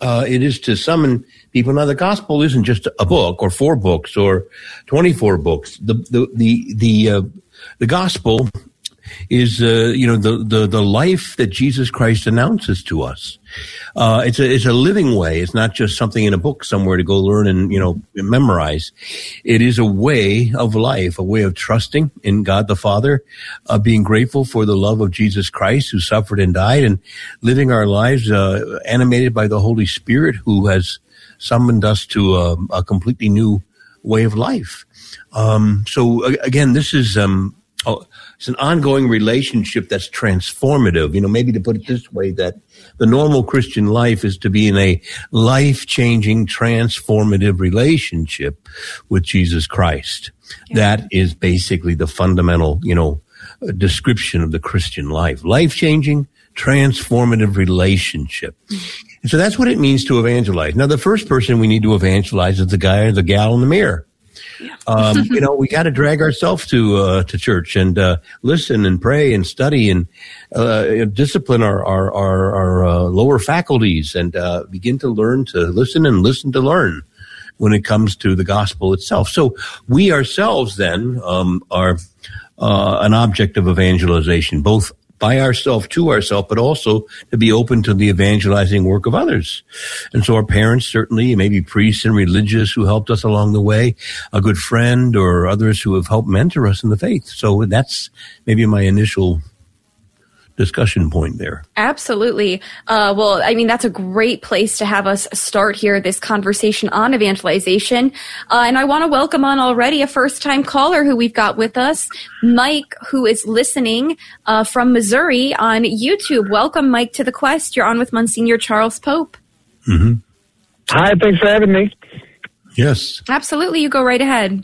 It is to summon people. Now, the gospel isn't just a book or 4 books or 24 books. The gospel is, the life that Jesus Christ announces to us. It's a living way. It's not just something in a book somewhere to go learn and, memorize. It is a way of life, a way of trusting in God the Father, being grateful for the love of Jesus Christ who suffered and died, and living our lives, animated by the Holy Spirit who has summoned us to a completely new way of life. So again, this is, it's an ongoing relationship that's transformative. Maybe to put it this way, that the normal Christian life is to be in a life-changing, transformative relationship with Jesus Christ. Yeah. That is basically the fundamental, description of the Christian life. Life-changing, transformative relationship. Mm-hmm. And so that's what it means to evangelize. Now, the first person we need to evangelize is the guy or the gal in the mirror. Yeah. We got to drag ourselves to church and listen and pray and study and discipline our lower faculties and begin to learn to listen and listen to learn when it comes to the gospel itself. So we ourselves then are an object of evangelization, both by ourselves, to ourselves, but also to be open to the evangelizing work of others. And so our parents, certainly, maybe priests and religious who helped us along the way, a good friend or others who have helped mentor us in the faith. So that's maybe my initial discussion point there. Absolutely. That's a great place to have us start here, this conversation on evangelization. And I want to welcome on already a first-time caller who we've got with us, Mike, who is listening from Missouri on YouTube. Welcome, Mike, to The Quest. You're on with Monsignor Charles Pope. Mm-hmm. Hi, thanks for having me. Yes. Absolutely. You go right ahead.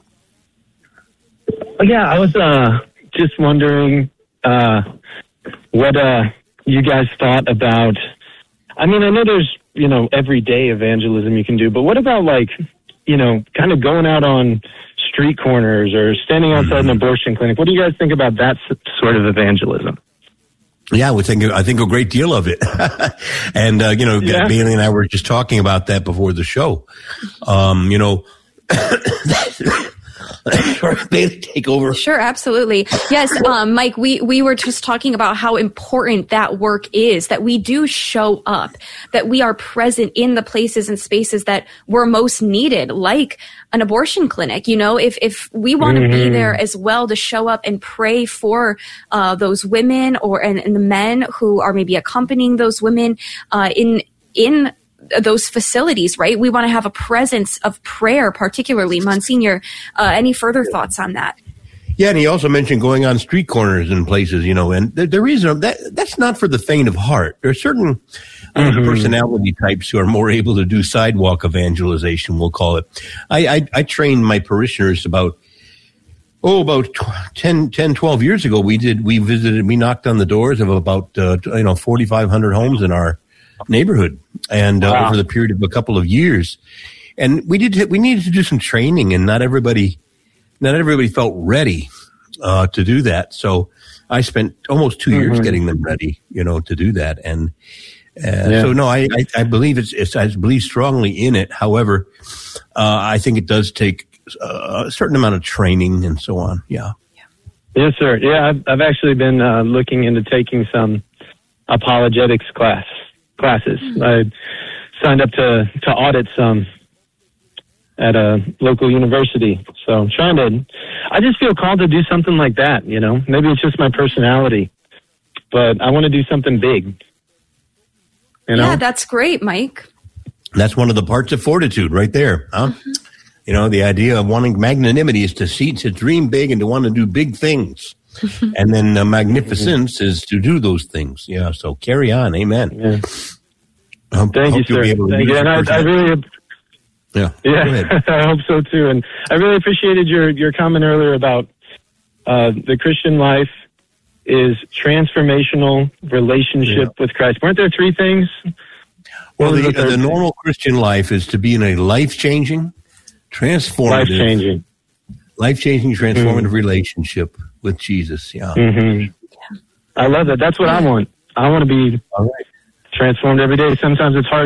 Yeah, I was just wondering what you guys thought about, I know there's, everyday evangelism you can do, but what about kind of going out on street corners or standing outside an abortion clinic? What do you guys think about that sort of evangelism? Yeah, I think a great deal of it. And, Bailey and I were just talking about that before the show. Bailey, take over. Sure, absolutely. Yes, Mike, we were just talking about how important that work is, that we do show up, that we are present in the places and spaces that we're most needed, like an abortion clinic. If we want to be there as well to show up and pray for those women and the men who are maybe accompanying those women in those facilities, right? We want to have a presence of prayer, particularly. Monsignor, any further thoughts on that? Yeah, and he also mentioned going on street corners and places, and the reason that's not for the faint of heart. There are certain personality types who are more able to do sidewalk evangelization, we'll call it. I trained my parishioners about 10, 12 years ago. We knocked on the doors of about 4,500 homes in our neighborhood, and over the period of a couple of years, and we needed to do some training, and not everybody felt ready to do that. So I spent almost 2 years getting them ready, to do that, and so no, I believe I believe strongly in it. However, I think it does take a certain amount of training and so on. Yeah. Yes, sir. Yeah, I've actually been looking into taking some apologetics classes. I signed up to audit some at a local university. So I just feel called to do something like that, Maybe it's just my personality, but I want to do something big. Yeah, that's great, Mike. That's one of the parts of fortitude right there, huh? Mm-hmm. The idea of wanting magnanimity is to dream big and to want to do big things. And then magnificence is to do those things. Yeah, so carry on. Amen. Yeah. Thank you, sir. Thank you. And I really... Yeah, I hope so, too. And I really appreciated your comment earlier about the Christian life is transformational relationship with Christ. Weren't there 3 things? Well, the normal Christian life is to be in a life-changing, transformative... Life-changing, transformative relationship with Jesus, yeah. Mm-hmm. I love that. That's what I want. I want to be transformed every day. Sometimes it's hard